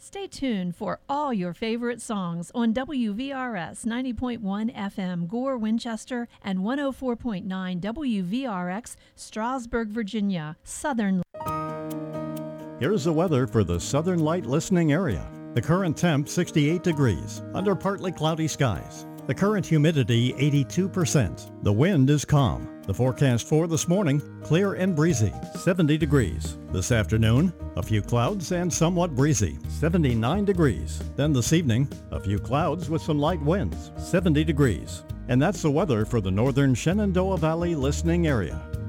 Stay tuned for all your favorite songs on WVRS 90.1 FM Gore, Winchester, and 104.9 WVRX Strasburg, Virginia, Southern. Here's the weather for the Southern Light listening area. The current temp 68 degrees, under partly cloudy skies. The current humidity 82%. The wind is calm. The forecast for this morning, clear and breezy, 70 degrees. This afternoon, a few clouds and somewhat breezy, 79 degrees. Then this evening, a few clouds with some light winds, 70 degrees. And that's the weather for the northern Shenandoah Valley listening area.